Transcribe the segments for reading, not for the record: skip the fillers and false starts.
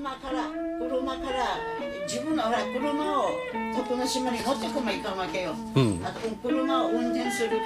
自分の車を徳之島に持ってこまいかんわけよ、あと車を運転するから、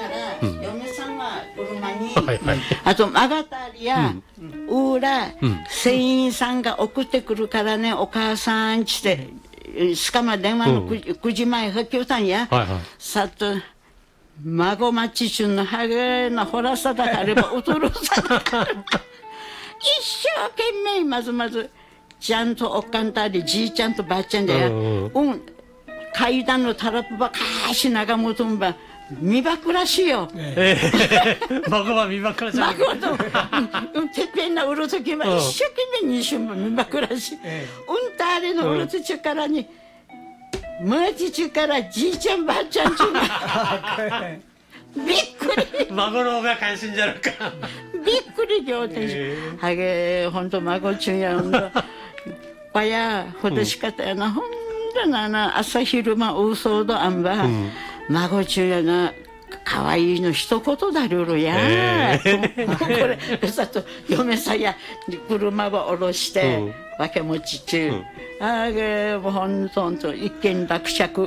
嫁さんは車に、あと曲がったりや、裏、船員さんが送ってくるからね、お母さんちてしかも電話の 9時前復旧たんや、さっと孫町中のハゲのほらさだかればおとろさだから一生懸命まずちゃんとおっかんたりじいちゃんとばあちゃんでや、階段のタラップばかし長もとんば見ばくらしいよ、 孫は見ばくらしい、 孫とてっぺんなうろつけば一生懸命にしゅんば見ばくらしい、たあれのうろつちからにマジ中からじいちゃんばあちゃんちがびっくり孫の方が関心じゃるかびっくり仰天はげほんと孫中やんだばやほどしかったやな、ほんとな朝昼間うそうどあんば、孫中やなかわいいの一言だるるや、これさと嫁さんや車を下ろして、わけもち中、あげもうほんと一見落着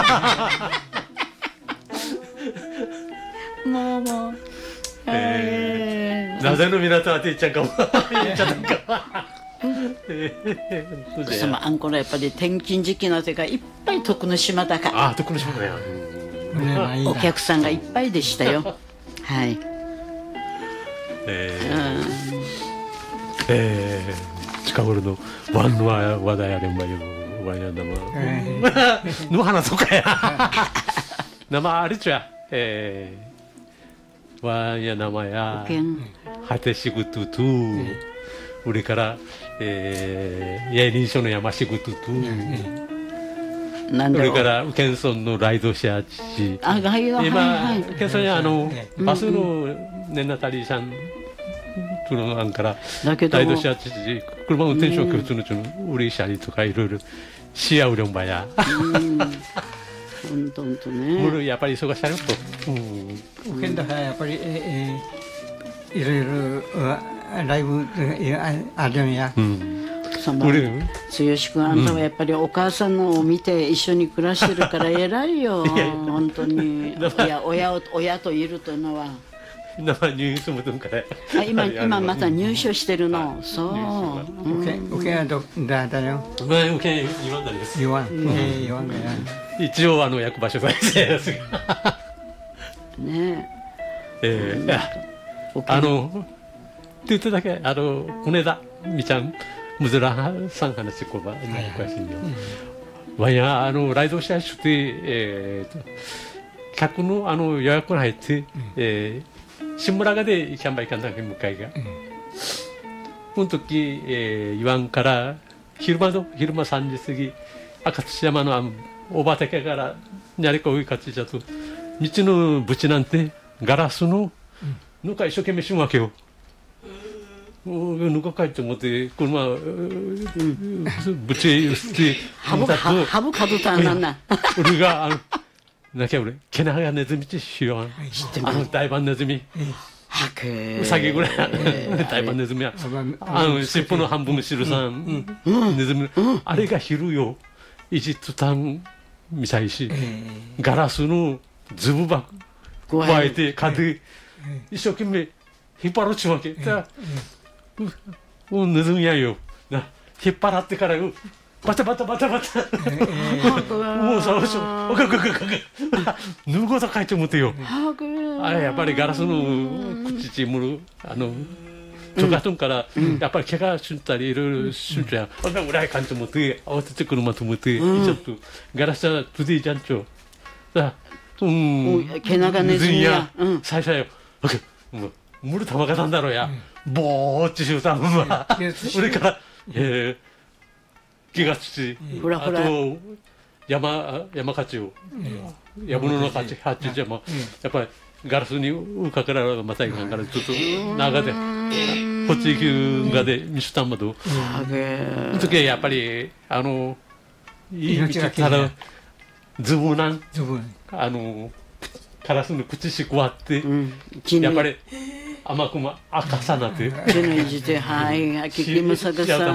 もうなぜの港はてっちゃんかも言っちゃったかそのあんこのやっぱり転勤時期の手がいっぱい徳之島だから、 徳之島だよ、 お客さんがいっぱいでしたよはい近頃のワンの話題あれんばよワンや生の話そうかや生あれちゃワンや生や果てしぐととそれからやりんしょの山しぐととそれから宇検村のライドシェア地今宇検村やバスの年なたりさんとの案からライドシェア地車運転手の共通のちの売りしたりとかいろいろし合うりょんばや本当ねやっぱり忙しさると宇検だやっぱりいろいろライブあるんや剛君あんたはやっぱりお母さんのを見て一緒に暮らしてるから偉いよ本当に親といるというのは生入院するとんから今また入所してるのそう受けはどだよ受け言わんだです言わんだよ一応役場所在地ですがねって言っただけ骨田みちゃんむずらさん話こば詳しいよわやライドシェアして客の予約が入って新村がでキャンバイカンだけ向かいがこの時言わんから昼間3時過ぎ赤土山の大畑からにゃれこ追いかちじゃと道のぶちなんてガラスのぬか一生懸命しむわけよぬかかいって思って車ぶちしてハブかぶたんなんな俺がなきゃ俺毛長がネズミちしよう大判ネズミうさぎぐらい大判ネズミは尻尾の半分白さんネズミあれが昼よ一途端みさいしガラスのズブバ加えてかで一生懸命引っ張ろうちゅうわけネズミやよ引っ張ってからバタバタもうそうそうぬごと書いてもてよあれやっぱりガラスの口ちむるとかとんからやっぱり怪我しんたりいろいろしんちゃう裏へかんと思って慌てて車と思ってちょっとガラスはトゥディジャンチョさ毛長ネズミや最初よむる玉がなんだろうやぼーっちしゅうたんは俺から気がつきあと山勝ちを山の中八じゃやっぱりガラスに浮かからまたいかんからちょっと長でこっち行くがで見せたんまどその時はやっぱりいい道からズボンなんカラスの口しこわってやっぱり甘くも赤さなってはい、聞きまさかさ